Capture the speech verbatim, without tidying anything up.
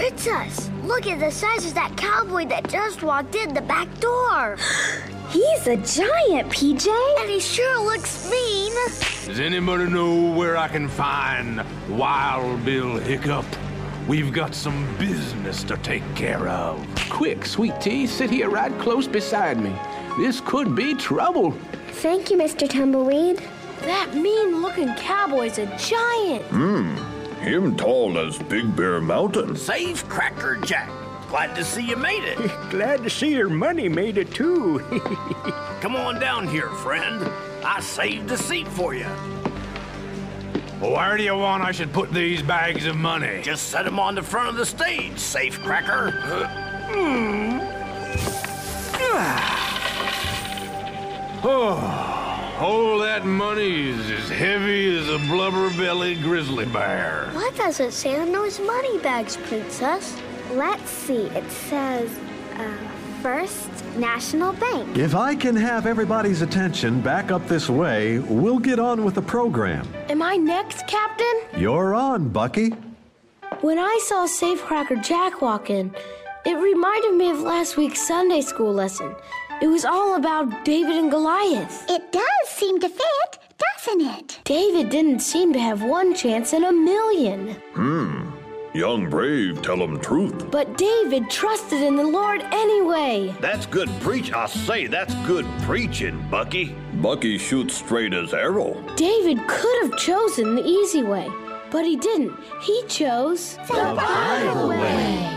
Princess, look at the size of that cowboy that just walked in the back door. He's a giant, P J. And he sure looks mean. Does anybody know where I can find Wild Bill Hiccup? We've got some business to take care of. Quick, Sweet Tea, sit here right close beside me. This could be trouble. Thank you, Mister Tumbleweed. That mean-looking cowboy's a giant. Hmm, him tall as Big Bear Mountain. Safe Cracker Jack. Glad to see you made it. Glad to see your money made it, too. Come on down here, friend. I saved a seat for you. Where do you want I should put these bags of money? Just set them on the front of the stage, Safe Cracker. Oh, all that money is as heavy as a blubber-bellied grizzly bear. What does it say on those money bags, Princess? Let's see. It says, uh, First National Bank. If I can have everybody's attention back up this way, we'll get on with the program. Am I next, Captain? You're on, Bucky. When I saw Safe Cracker Jack walk in, it reminded me of last week's Sunday school lesson. It was all about David and Goliath. It does seem to fit, doesn't it? David didn't seem to have one chance in a million. Hmm. Young brave, tell 'em truth. But David trusted in the Lord anyway. That's good preach. I say that's good preaching, Bucky. Bucky shoots straight as arrow. David could have chosen the easy way, but he didn't. He chose The Bible way.